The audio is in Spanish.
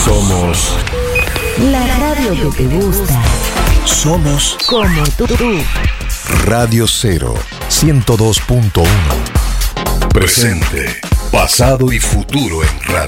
Somos la radio que te gusta. Somos Como tú. Radio 0, 102.1. Presente, pasado y futuro en radio.